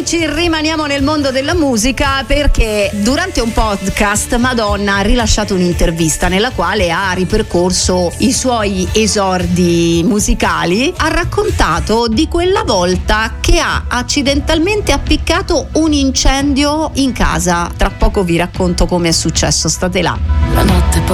amici, rimaniamo nel mondo della musica perché durante un podcast Madonna ha rilasciato un'intervista nella quale ha ripercorso i suoi esordi musicali. Ha raccontato di quella volta che ha accidentalmente appiccato un incendio in casa. Tra poco vi racconto come è successo, state là. La notte